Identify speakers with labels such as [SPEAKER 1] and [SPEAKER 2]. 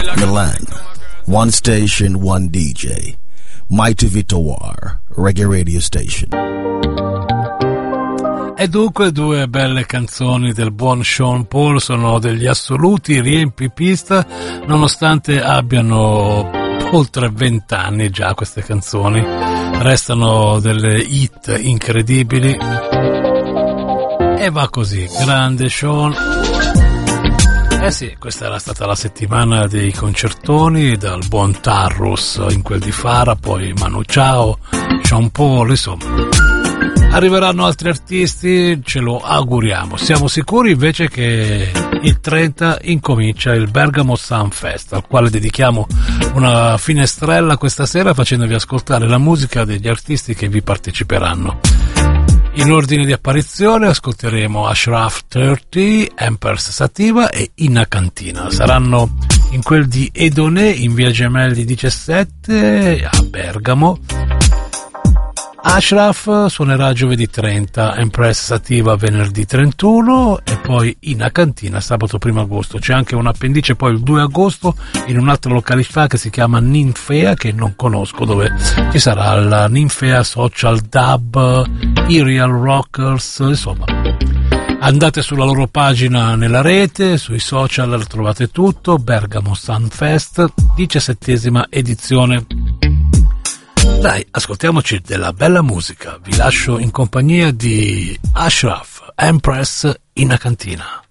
[SPEAKER 1] Milan, one station, one DJ. Mighty Vitowar, Reggae Radio Station.
[SPEAKER 2] E dunque due belle canzoni del buon Sean Paul sono degli assoluti riempipista, nonostante abbiano oltre 20 anni già queste canzoni. Restano delle hit incredibili. E va così, grande Sean. Eh sì, questa era stata la settimana dei concertoni, dal buon Tarrus in quel di Fara, poi Manu Chao, Sean Paul, insomma. Arriveranno altri artisti, ce lo auguriamo. Siamo sicuri invece che il 30 incomincia il Bergamo Sunfest, al quale dedichiamo una finestrella questa sera facendovi ascoltare la musica degli artisti che vi parteciperanno. In ordine di apparizione ascolteremo Ashraf 30, Empress Sativa e Inna Cantina. Saranno in quel di Edonè in via Gemelli 17 a Bergamo. Ashraf suonerà giovedì 30, Empress Sativa venerdì 31 e poi Inna Cantina sabato 1 agosto. C'è anche un appendice poi il 2 agosto in un'altra località che si chiama Ninfea, che non conosco, dove ci sarà la Ninfea Social Dub, i Real Rockers, insomma. Andate sulla loro pagina nella rete, sui social trovate tutto, Bergamo Sunfest, 17ª edizione. Dai, ascoltiamoci della bella musica. Vi lascio in compagnia di Ashraf, Empress Inna Cantina.